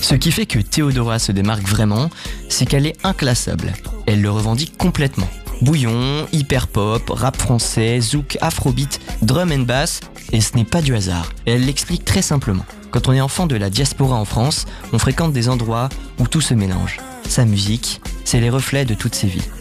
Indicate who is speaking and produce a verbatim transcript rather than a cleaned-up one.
Speaker 1: Ce qui fait que Théodora se démarque vraiment, c'est qu'elle est inclassable. Elle le revendique complètement. Bouillon, hyper-pop, rap français, zouk, afrobeat, drum and bass, et ce n'est pas du hasard. Et elle l'explique très simplement. Quand on est enfant de la diaspora en France, on fréquente des endroits où tout se mélange. Sa musique, c'est les reflets de toutes ces vies.